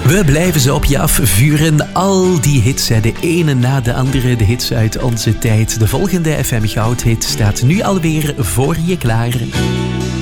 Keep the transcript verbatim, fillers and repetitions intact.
We blijven ze op je afvuren. Al die hits, de ene na de andere, de hits uit onze tijd. De volgende F M Goudhit staat nu alweer voor je klaar.